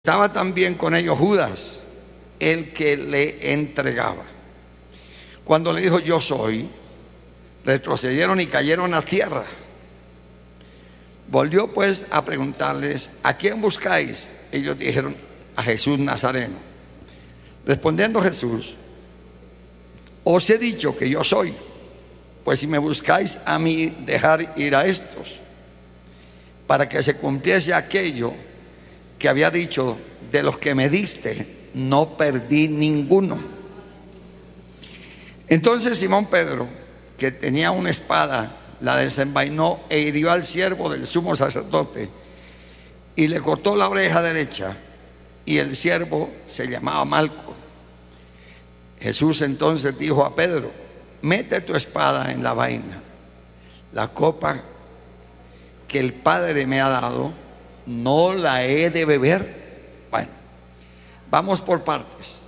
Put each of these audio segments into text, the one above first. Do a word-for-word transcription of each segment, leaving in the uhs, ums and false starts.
Estaba también con ellos Judas, el que le entregaba. Cuando le dijo yo soy, retrocedieron y cayeron a tierra. Volvió pues a preguntarles: ¿a quién buscáis? Ellos dijeron: a Jesús Nazareno. Respondiendo Jesús: os he dicho que yo soy. Pues si me buscáis a mí, dejar ir a estos, para que se cumpliese aquello que había dicho: de los que me diste, no perdí ninguno. Entonces Simón Pedro, que tenía una espada, la desenvainó e hirió al siervo del sumo sacerdote y le cortó la oreja derecha, y el siervo se llamaba Malco. Jesús entonces dijo a Pedro: mete tu espada en la vaina. La copa que el Padre me ha dado, no la he de beber. Bueno, vamos por partes.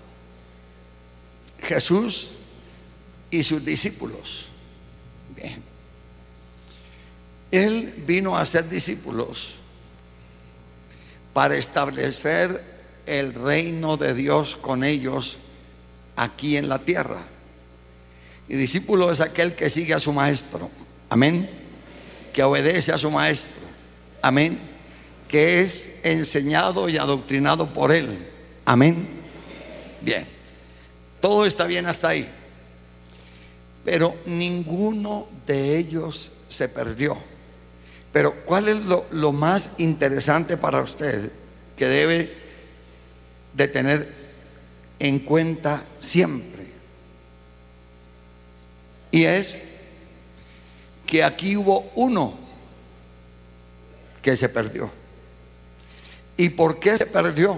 Jesús y sus discípulos. Bien. Él vino a ser discípulos para establecer el reino de Dios con ellos aquí en la tierra. Y discípulo es aquel que sigue a su maestro. Amén. Que obedece a su maestro. Amén. Que es enseñado y adoctrinado por él. Amén. Bien. Todo está bien hasta ahí. Pero ninguno de ellos se perdió. Pero ¿cuál es lo, lo más interesante para usted que debe de tener en cuenta siempre? Y es que aquí hubo uno que se perdió. ¿Y por qué se perdió?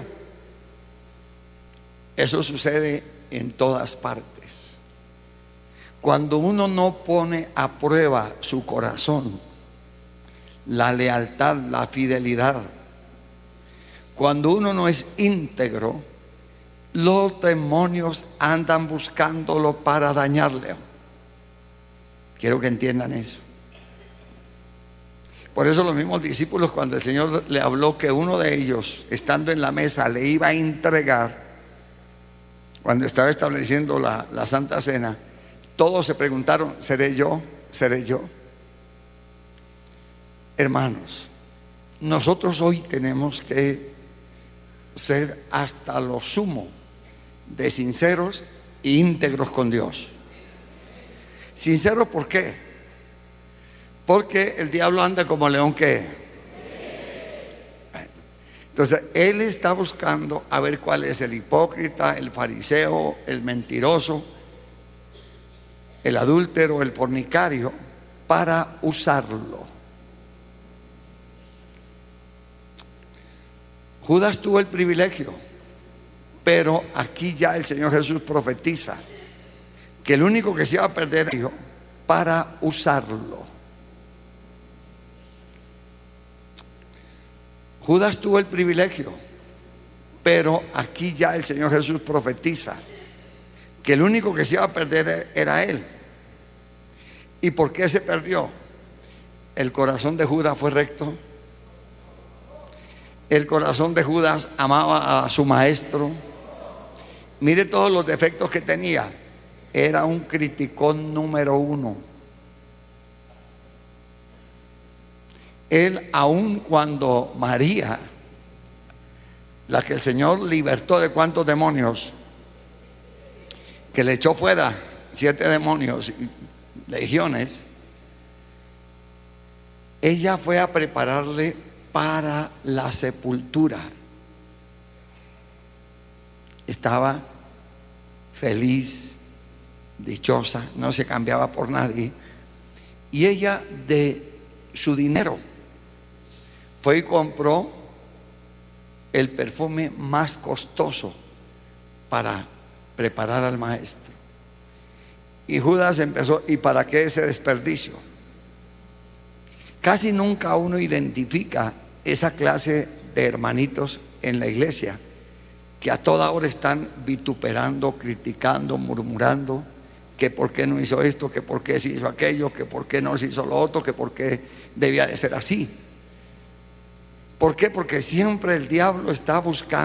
Eso sucede en todas partes. Cuando uno no pone a prueba su corazón, la lealtad, la fidelidad, cuando uno no es íntegro, los demonios andan buscándolo para dañarle. Quiero que entiendan eso. Por eso los mismos discípulos, cuando el Señor le habló que uno de ellos, estando en la mesa, le iba a entregar, cuando estaba estableciendo la, la Santa Cena, todos se preguntaron: ¿seré yo? ¿Seré yo? Hermanos, nosotros hoy tenemos que ser hasta lo sumo de sinceros e íntegros con Dios. Sinceros, ¿por qué? Porque el diablo anda como león que. Entonces él está buscando a ver cuál es el hipócrita, el fariseo, el mentiroso, el adúltero, el fornicario, para usarlo. Judas tuvo el privilegio, pero aquí ya el Señor Jesús profetiza que el único que se iba a perder era para usarlo. Judas tuvo el privilegio, pero aquí ya el Señor Jesús profetiza que el único que se iba a perder era él. ¿Y por qué se perdió? ¿El corazón de Judas fue recto? ¿El corazón de Judas amaba a su maestro? Mire todos los defectos que tenía. Era un criticón número uno. Él, aun cuando María, la que el Señor libertó de cuántos demonios, que le echó fuera siete demonios y legiones, ella fue a prepararle para la sepultura. Estaba feliz, dichosa, no se cambiaba por nadie. Y ella, de su dinero, fue y compró el perfume más costoso para preparar al maestro. Y Judas empezó: ¿y para qué ese desperdicio? Casi nunca uno identifica esa clase de hermanitos en la iglesia que a toda hora están vituperando, criticando, murmurando que por qué no hizo esto, que por qué se hizo aquello, que por qué no se hizo lo otro, que por qué debía de ser así. ¿Por qué? Porque siempre el diablo está buscando